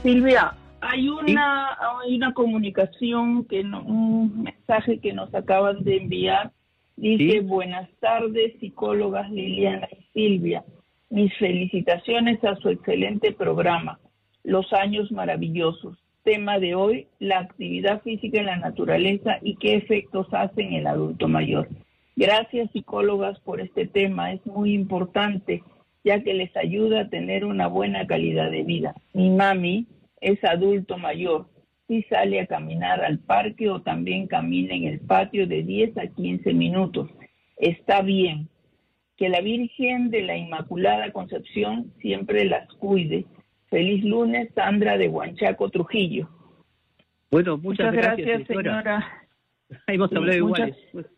Silvia, hay ¿Sí? una comunicación, un mensaje que nos acaban de enviar. Dice, ¿Sí? buenas tardes, psicólogas Liliana y Silvia. Mis felicitaciones a su excelente programa, Los años maravillosos. Tema de hoy, la actividad física en la naturaleza y qué efectos hace en el adulto mayor. Gracias, psicólogas, por este tema. Es muy importante, ya que les ayuda a tener una buena calidad de vida. Mi mami es adulto mayor. Sí sale a caminar al parque o también camina en el patio de 10 a 15 minutos. Está bien. Que la Virgen de la Inmaculada Concepción siempre las cuide. Feliz lunes, Sandra de Huanchaco, Trujillo. Bueno, muchas Muchas gracias, gracias, señora. Hemos Sí, hablado iguales.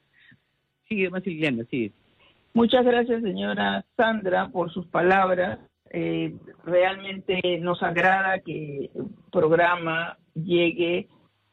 Sigue más, Liliana, sigue. muchas gracias, señora Sandra, por sus palabras. Realmente nos agrada que el programa llegue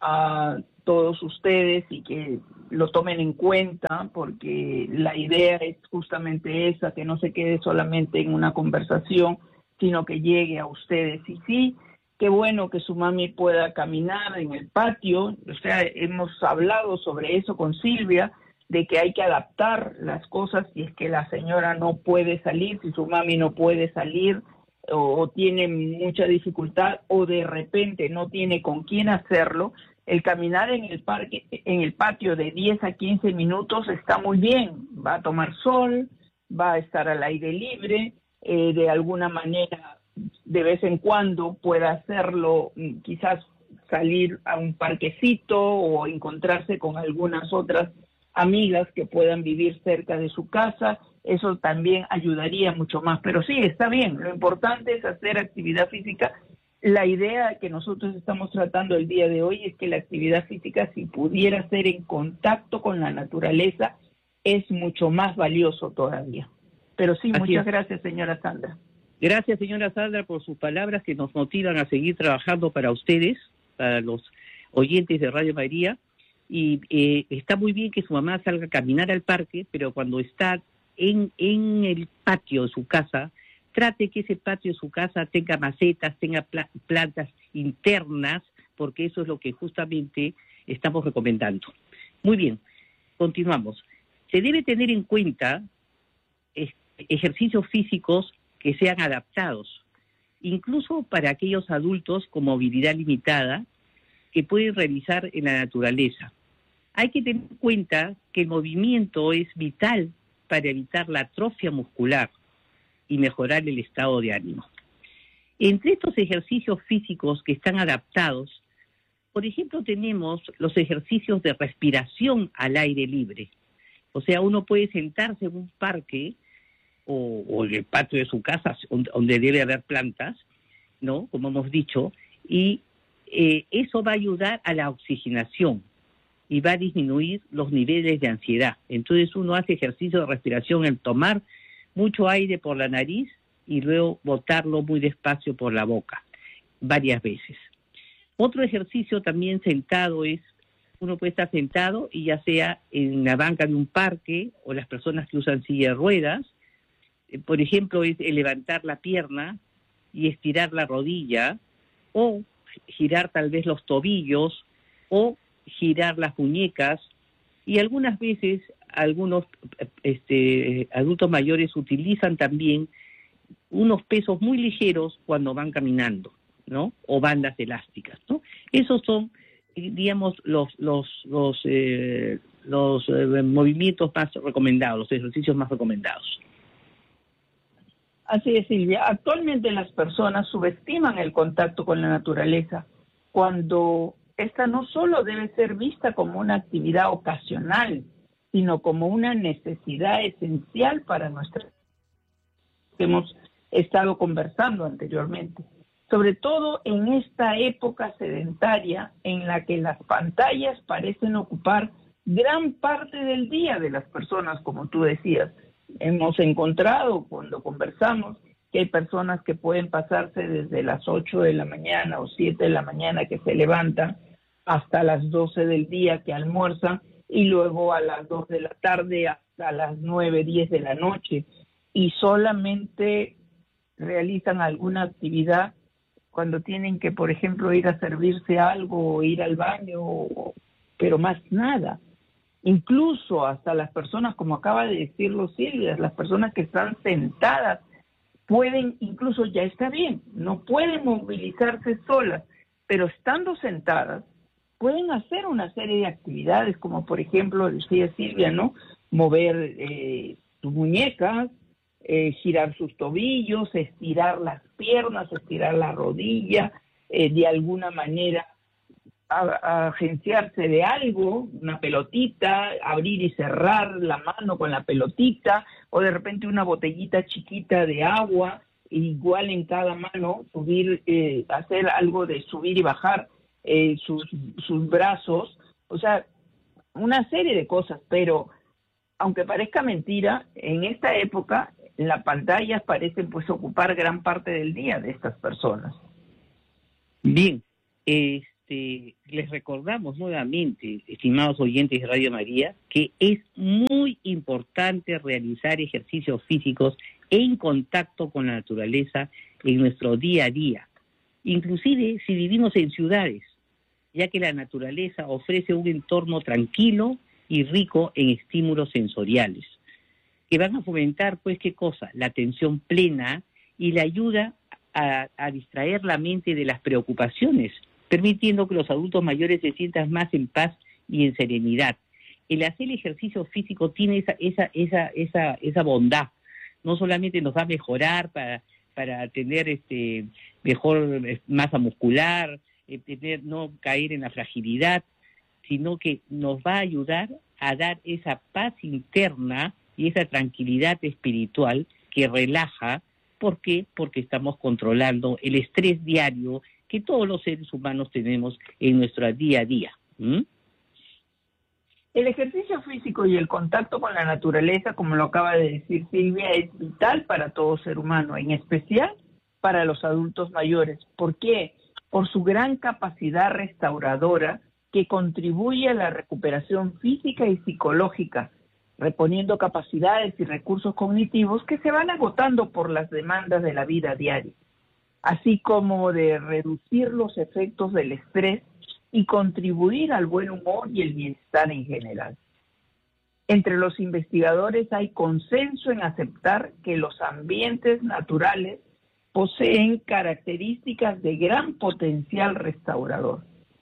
a todos ustedes y que lo tomen en cuenta, porque la idea es justamente esa, que no se quede solamente en una conversación, sino que llegue a ustedes. Y sí, qué bueno que su mami pueda caminar en el patio. O sea, hemos hablado sobre eso con Silvia, de que hay que adaptar las cosas si es que la señora no puede salir, si su mami no puede salir o tiene mucha dificultad o de repente no tiene con quién hacerlo. El caminar en el parque, en el patio de 10 a 15 minutos está muy bien. Va a tomar sol, va a estar al aire libre, de alguna manera de vez en cuando pueda hacerlo, quizás salir a un parquecito o encontrarse con algunas otras amigas que puedan vivir cerca de su casa. Eso también ayudaría mucho más. Pero sí, está bien, lo importante es hacer actividad física. La idea que nosotros estamos tratando el día de hoy es que la actividad física, si pudiera ser en contacto con la naturaleza, es mucho más valioso todavía. Pero sí, Así muchas es. gracias, señora Sandra. Gracias, señora Sandra, por sus palabras que nos motivan a seguir trabajando para ustedes, para los oyentes de Radio María. Y está muy bien que su mamá salga a caminar al parque, pero cuando está en el patio de su casa, trate que ese patio de su casa tenga macetas, tenga plantas internas, porque eso es lo que justamente estamos recomendando. Muy bien, continuamos. Se debe tener en cuenta ejercicios físicos que sean adaptados, incluso para aquellos adultos con movilidad limitada que pueden realizar en la naturaleza. Hay que tener en cuenta que el movimiento es vital para evitar la atrofia muscular y mejorar el estado de ánimo. Entre estos ejercicios físicos que están adaptados, por ejemplo, tenemos los ejercicios de respiración al aire libre. O sea, uno puede sentarse en un parque o en el patio de su casa, donde debe haber plantas, ¿no? Como hemos dicho, y eso va a ayudar a la oxigenación y va a disminuir los niveles de ansiedad. Entonces uno hace ejercicio de respiración, el tomar mucho aire por la nariz y luego botarlo muy despacio por la boca, varias veces. Otro ejercicio también sentado es, uno puede estar sentado y ya sea en la banca de un parque o las personas que usan silla de ruedas, por ejemplo, es levantar la pierna y estirar la rodilla, o girar tal vez los tobillos, o girar las muñecas, y algunas veces algunos adultos mayores utilizan también unos pesos muy ligeros cuando van caminando, ¿no? O bandas elásticas, ¿no? Esos son, digamos, los movimientos más recomendados, los ejercicios más recomendados. Así es, Silvia. Actualmente las personas subestiman el contacto con la naturaleza, cuando esta no solo debe ser vista como una actividad ocasional, sino como una necesidad esencial para nuestra que hemos estado conversando anteriormente. Sobre todo en esta época sedentaria en la que las pantallas parecen ocupar gran parte del día de las personas, como tú decías. Hemos encontrado cuando conversamos que hay personas que pueden pasarse desde las 8 de la mañana o 7 de la mañana que se levantan hasta las 12 del día que almuerzan y luego a las 2 de la tarde hasta las 9, 10 de la noche y solamente realizan alguna actividad cuando tienen que, por ejemplo, ir a servirse algo o ir al baño, pero más nada. Incluso hasta las personas, como acaba de decirlo Silvia, las personas que están sentadas pueden, incluso ya está bien, no pueden movilizarse solas, pero estando sentadas pueden hacer una serie de actividades, como por ejemplo, decía Silvia, ¿no? Mover sus muñecas, girar sus tobillos, estirar las piernas, estirar la rodilla, de alguna manera agenciarse de algo, una pelotita, abrir y cerrar la mano con la pelotita, o de repente una botellita chiquita de agua, igual en cada mano, subir, hacer algo de subir y bajar sus brazos, o sea, una serie de cosas, pero aunque parezca mentira, en esta época las pantallas parecen pues ocupar gran parte del día de estas personas. Bien, les recordamos nuevamente, estimados oyentes de Radio María, que es muy importante realizar ejercicios físicos en contacto con la naturaleza en nuestro día a día, inclusive si vivimos en ciudades, ya que la naturaleza ofrece un entorno tranquilo y rico en estímulos sensoriales, que van a fomentar, pues, ¿qué cosa? La atención plena y la ayuda a distraer la mente de las preocupaciones, permitiendo que los adultos mayores se sientan más en paz y en serenidad. El hacer ejercicio físico tiene esa bondad. No solamente nos va a mejorar para tener mejor masa muscular, no caer en la fragilidad, sino que nos va a ayudar a dar esa paz interna y esa tranquilidad espiritual que relaja. ¿Por qué? Porque estamos controlando el estrés diario que todos los seres humanos tenemos en nuestro día a día. El ejercicio físico y el contacto con la naturaleza, como lo acaba de decir Silvia, es vital para todo ser humano, en especial para los adultos mayores. ¿Por qué? Por su gran capacidad restauradora que contribuye a la recuperación física y psicológica, reponiendo capacidades y recursos cognitivos que se van agotando por las demandas de la vida diaria, así como de reducir los efectos del estrés y contribuir al buen humor y el bienestar en general. Entre los investigadores hay consenso en aceptar que los ambientes naturales poseen características de gran potencial restaurador.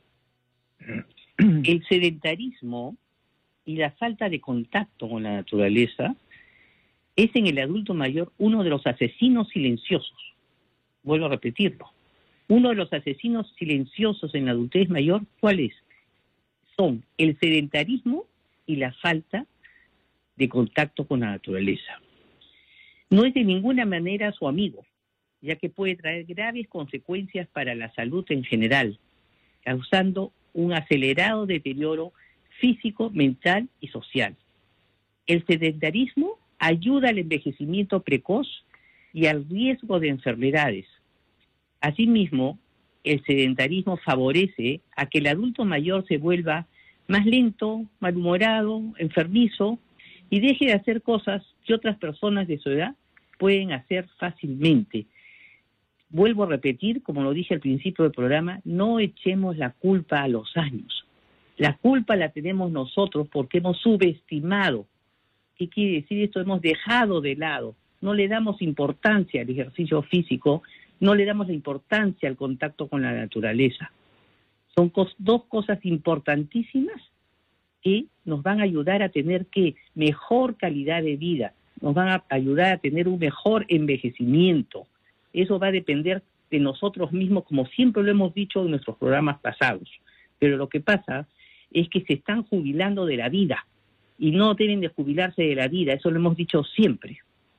El sedentarismo y la falta de contacto con la naturaleza es en el adulto mayor uno de los asesinos silenciosos. Vuelvo a repetirlo. Uno de los asesinos silenciosos en la adultez mayor, ¿cuáles? Son el sedentarismo y la falta de contacto con la naturaleza. No es de ninguna manera su amigo, ya que puede traer graves consecuencias para la salud en general, causando un acelerado deterioro físico, mental y social. El sedentarismo ayuda al envejecimiento precoz y al riesgo de enfermedades. Asimismo, el sedentarismo favorece a que el adulto mayor se vuelva más lento, malhumorado, enfermizo y deje de hacer cosas que otras personas de su edad pueden hacer fácilmente. Vuelvo a repetir, como lo dije al principio del programa, no echemos la culpa a los años. La culpa la tenemos nosotros porque hemos subestimado. ¿Qué quiere decir esto? Hemos dejado de lado. No le damos importancia al ejercicio físico, no le damos la importancia al contacto con la naturaleza. Son dos cosas importantísimas que nos van a ayudar a tener mejor calidad de vida, nos van a ayudar a tener un mejor envejecimiento. Eso va a depender de nosotros mismos, como siempre lo hemos dicho en nuestros programas pasados. Pero lo que pasa es que se están jubilando de la vida y no deben de jubilarse de la vida, eso lo hemos dicho siempre.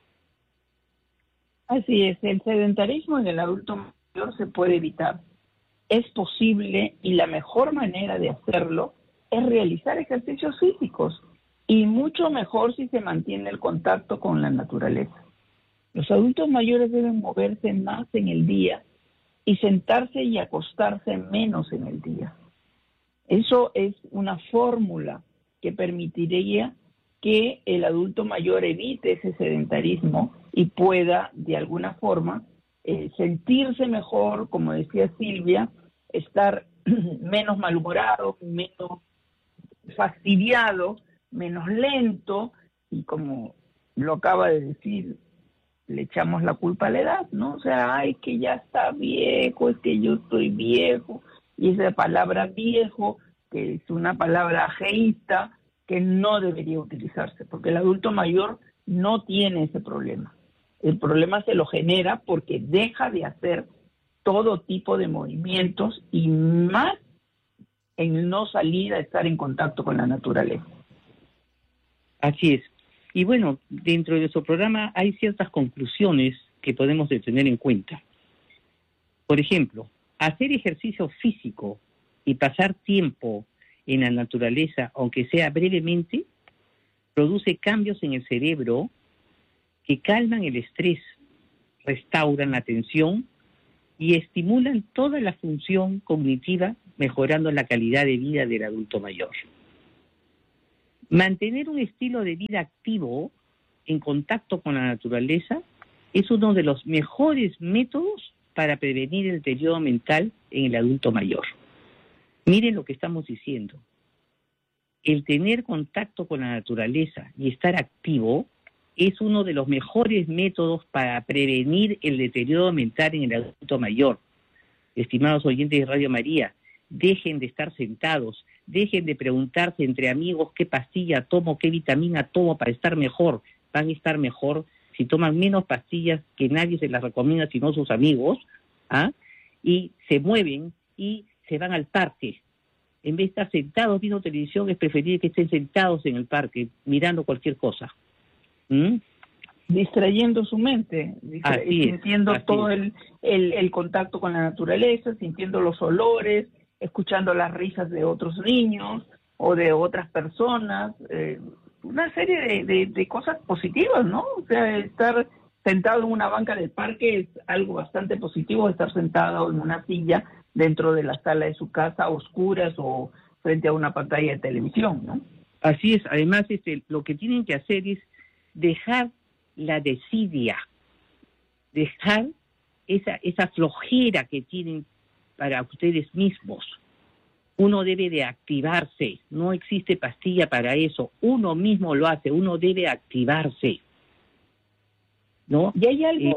Así es, el sedentarismo en el adulto mayor se puede evitar. Es posible y la mejor manera de hacerlo es realizar ejercicios físicos y mucho mejor si se mantiene el contacto con la naturaleza. Los adultos mayores deben moverse más en el día y sentarse y acostarse menos en el día. Eso es una fórmula que permitiría que el adulto mayor evite ese sedentarismo y pueda, de alguna forma, sentirse mejor, como decía Silvia, estar menos malhumorado, menos fastidiado, menos lento, y como lo acaba de decir, le echamos la culpa a la edad, ¿no? O sea, ay, que ya está viejo, es que yo estoy viejo, y esa palabra viejo, que es una palabra ajeísta, que no debería utilizarse, porque el adulto mayor no tiene ese problema. El problema se lo genera porque deja de hacer todo tipo de movimientos y más en no salir a estar en contacto con la naturaleza. Así es. Y bueno, dentro de nuestro programa hay ciertas conclusiones que podemos tener en cuenta. Por ejemplo, hacer ejercicio físico y pasar tiempo en la naturaleza, aunque sea brevemente, produce cambios en el cerebro que calman el estrés, restauran la atención y estimulan toda la función cognitiva, mejorando la calidad de vida del adulto mayor. Mantener un estilo de vida activo en contacto con la naturaleza es uno de los mejores métodos para prevenir el deterioro mental en el adulto mayor. Miren lo que estamos diciendo. El tener contacto con la naturaleza y estar activo es uno de los mejores métodos para prevenir el deterioro mental en el adulto mayor. Estimados oyentes de Radio María, dejen de estar sentados, dejen de preguntarse entre amigos qué pastilla tomo, qué vitamina tomo para estar mejor. Van a estar mejor si toman menos pastillas, que nadie se las recomienda sino sus amigos, y se mueven y se van al parque. En vez de estar sentados viendo televisión, es preferible que estén sentados en el parque mirando cualquier cosa. Distrayendo su mente, sintiendo todo el contacto con la naturaleza, sintiendo los olores, escuchando las risas de otros niños o de otras personas, una serie de cosas positivas, ¿no? O sea, estar sentado en una banca del parque es algo bastante positivo, estar sentado en una silla dentro de la sala de su casa, a oscuras o frente a una pantalla de televisión, ¿no? Así es. Además, lo que tienen que hacer es dejar la desidia, dejar esa flojera que tienen para ustedes mismos. Uno debe de activarse, no existe pastilla para eso, uno mismo lo hace, uno debe activarse, ¿no? Y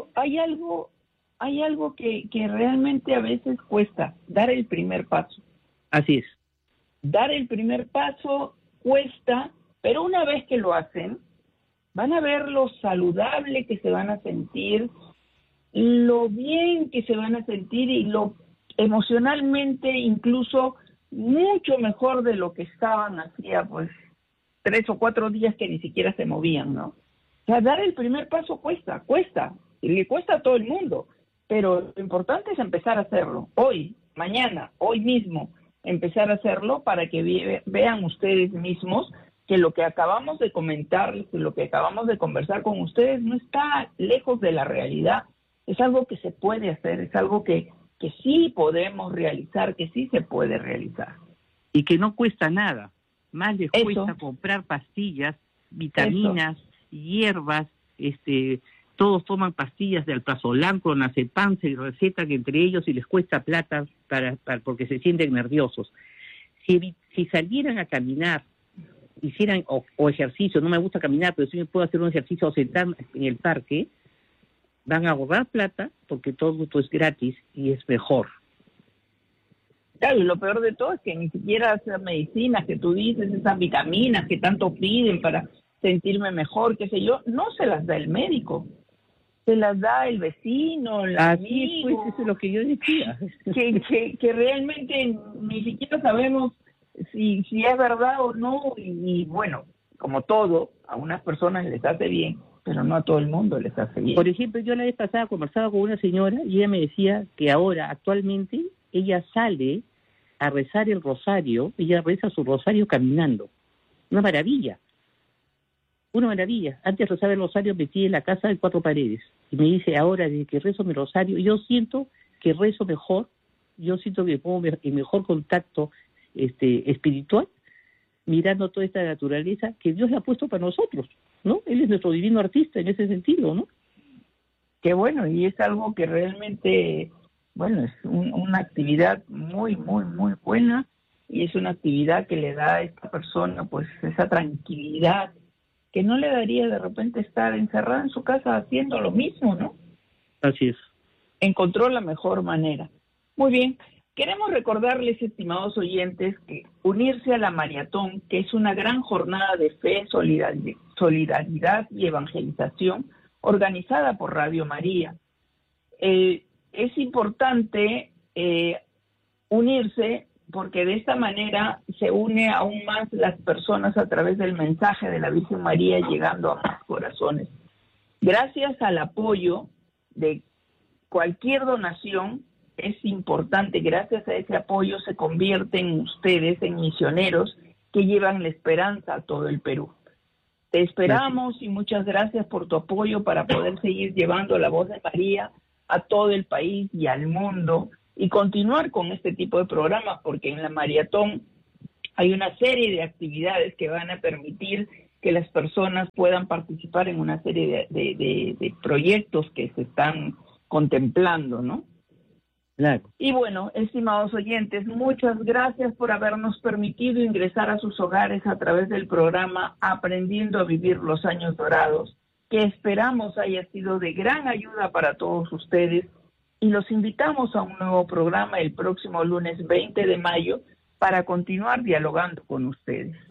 hay algo que realmente a veces cuesta, dar el primer paso. Así es. Dar el primer paso cuesta, pero una vez que lo hacen, van a ver lo saludable que se van a sentir, lo bien que se van a sentir y lo emocionalmente incluso mucho mejor de lo que estaban hacía pues 3 o 4 días que ni siquiera se movían, ¿no? O sea, dar el primer paso cuesta, y le cuesta a todo el mundo, pero lo importante es empezar a hacerlo, hoy, mañana, hoy mismo, empezar a hacerlo para que vean ustedes mismos que lo que acabamos de comentar, lo que acabamos de conversar con ustedes no está lejos de la realidad, es algo que se puede hacer, es algo que sí podemos realizar, que sí se puede realizar. Y que no cuesta nada, más les cuesta comprar pastillas, vitaminas, hierbas, todos toman pastillas de alprazolam, clonazepam, se recetan entre ellos y les cuesta plata porque se sienten nerviosos. Si salieran a caminar, hicieran o ejercicio, no me gusta caminar, pero sí me puedo hacer un ejercicio o sentar en el parque, van a ahorrar plata porque todo esto es gratis y es mejor. Claro, y lo peor de todo es que ni siquiera esas medicinas que tú dices, esas vitaminas que tanto piden para sentirme mejor, qué sé yo, no se las da el médico, se las da el vecino, el amigo. Pues eso es lo que yo decía. Que realmente ni siquiera sabemos si es verdad o no, y bueno, como todo, a unas personas les hace bien, pero no a todo el mundo les hace bien. Por ejemplo, yo la vez pasada conversaba con una señora y ella me decía que ahora, actualmente, ella sale a rezar el rosario, ella reza su rosario caminando. Una maravilla. Antes rezaba el rosario metida en la casa de 4 paredes. Y me dice, ahora desde que rezo mi rosario, yo siento que rezo mejor, yo siento que pongo en mejor contacto espiritual, mirando toda esta naturaleza que Dios le ha puesto para nosotros, ¿no? Él es nuestro divino artista en ese sentido, ¿no? Qué bueno, y es algo que realmente, bueno, es una actividad muy, muy, muy buena, y es una actividad que le da a esta persona pues esa tranquilidad que no le daría de repente estar encerrada en su casa haciendo lo mismo, ¿no? Así es. Encontró la mejor manera. Muy bien, queremos recordarles, estimados oyentes, que unirse a la maratón, que es una gran jornada de fe, solidaridad y evangelización organizada por Radio María. Es importante unirse porque de esta manera se une aún más las personas a través del mensaje de la Virgen María llegando a más corazones. Gracias al apoyo de cualquier donación, es importante, gracias a ese apoyo se convierten ustedes en misioneros que llevan la esperanza a todo el Perú. Te esperamos y muchas gracias por tu apoyo para poder seguir llevando la voz de María a todo el país y al mundo y continuar con este tipo de programas, porque en la maratón hay una serie de actividades que van a permitir que las personas puedan participar en una serie de proyectos que se están contemplando, ¿no? Claro. Y bueno, estimados oyentes, muchas gracias por habernos permitido ingresar a sus hogares a través del programa Aprendiendo a Vivir los Años Dorados, que esperamos haya sido de gran ayuda para todos ustedes, y los invitamos a un nuevo programa el próximo lunes 20 de mayo para continuar dialogando con ustedes.